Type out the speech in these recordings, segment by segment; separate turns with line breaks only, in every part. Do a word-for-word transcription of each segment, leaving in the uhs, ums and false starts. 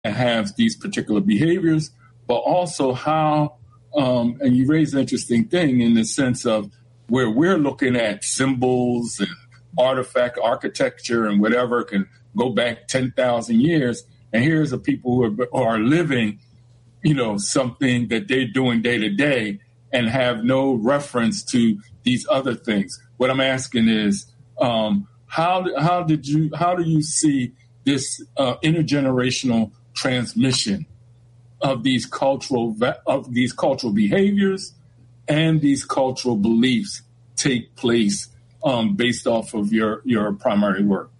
have these particular behaviors, but also how, um, and you raise an interesting thing in the sense of where we're looking at symbols and artifact architecture and whatever can go back ten thousand years. And here's a people who are, who are living, you know, something that they're doing day to day and have no reference to these other things. What I'm asking is, um, how, how did you, how do you see this uh, intergenerational transmission of these cultural of these cultural behaviors and these cultural beliefs take place um, based off of your your primary work?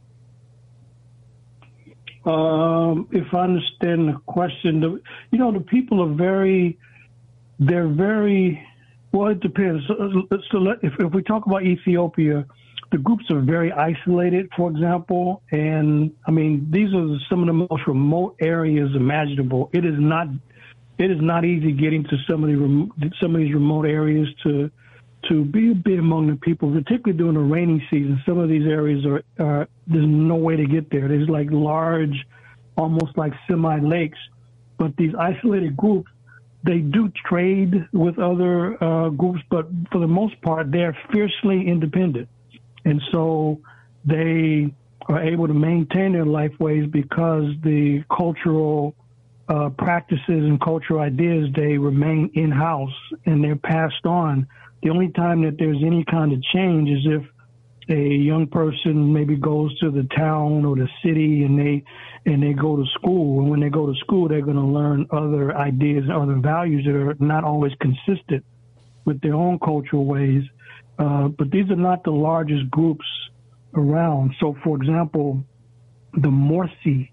Um, if I understand the question, the, you know, the people are very, they're very, well, it depends. So, so let, if, if we talk about Ethiopia, the groups are very isolated, for example, and I mean, these are some of the most remote areas imaginable. It is not, it is not easy getting to some of the some of these remote areas to to be a bit among the people, particularly during the rainy season. Some of these areas are, are there's no way to get there. There's like large, almost like semi lakes, but these isolated groups, they do trade with other uh, groups, but for the most part, they're fiercely independent. And so they are able to maintain their lifeways because the cultural uh, practices and cultural ideas, they remain in-house and they're passed on. The only time that there's any kind of change is if a young person maybe goes to the town or the city and they and they go to school. And when they go to school, they're going to learn other ideas and other values that are not always consistent with their own cultural ways. Uh, but these are not the largest groups around. So, for example, the Morsi,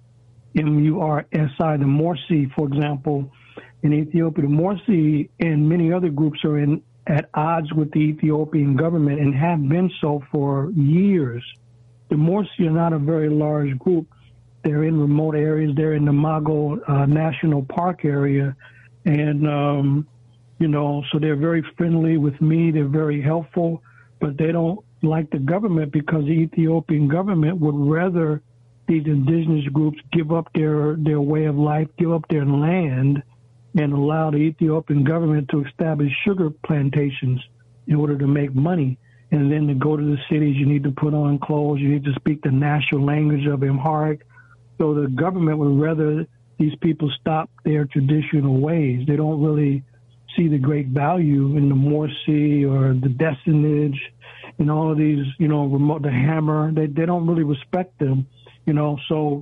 M U R S I, the Morsi, for example, in Ethiopia, the Morsi and many other groups are in at odds with the Ethiopian government and have been so for years. The Morsi are not a very large group. They're in remote areas. They're in the Mago uh, National Park area. And, um, you know, so they're very friendly with me. They're very helpful, but they don't like the government because the Ethiopian government would rather these indigenous groups give up their, their way of life, give up their land, and allow the Ethiopian government to establish sugar plantations in order to make money. And then to go to the cities, you need to put on clothes, you need to speak the national language of Amharic. So the government would rather these people stop their traditional ways. They don't really see the great value in the Morsi or the Decenage and all of these, you know, remote, the Hammer. They, they don't really respect them, you know, so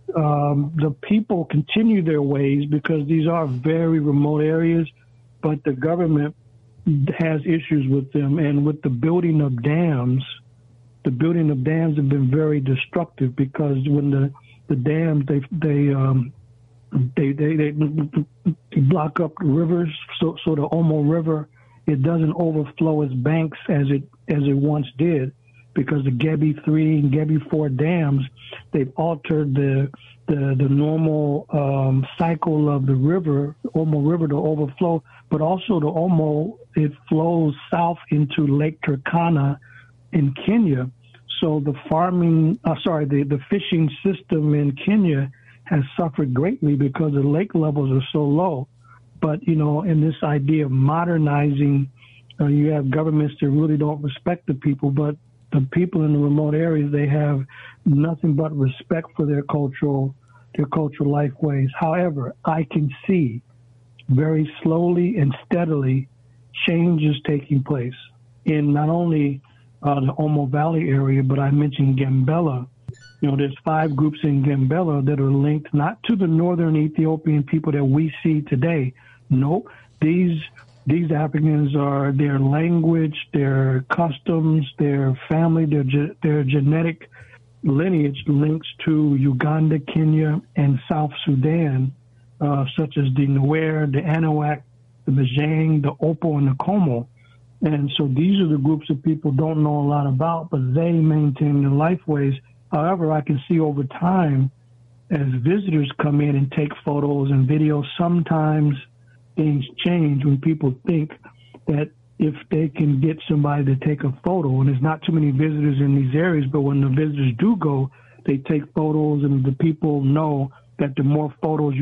Um, the people continue their ways because these are very remote areas, but the government has issues with them. And with the building of dams, the building of dams have been very destructive because when the, the dams, they, they, um, they, they, they, they block up rivers. So, so the Omo River, it doesn't overflow its banks as it, as it once did. Because the Gebi three and Gebi four dams, they've altered the the, the normal um, cycle of the river, Omo River, to overflow. But also the Omo, it flows south into Lake Turkana in Kenya. So the farming, uh, sorry, the, the fishing system in Kenya has suffered greatly because the lake levels are so low. But, you know, in this idea of modernizing, uh, you have governments that really don't respect the people, but the people in the remote areas, they have nothing but respect for their cultural, their cultural life ways. However, I can see very slowly and steadily changes taking place in not only uh, the Omo Valley area, but I mentioned Gambela. You know, there's five groups in Gambela that are linked not to the northern Ethiopian people that we see today. Nope. These These Africans are their language, their customs, their family, their ge- their genetic lineage links to Uganda, Kenya, and South Sudan, uh, such as the Nuer, the Anahuac, the Bajang, the Opo, and the Como. And so these are the groups that people don't know a lot about, but they maintain their lifeways. However, I can see over time, as visitors come in and take photos and videos, sometimes things change when people think that if they can get somebody to take a photo, and there's not too many visitors in these areas, but when the visitors do go, they take photos and the people know that the more photos you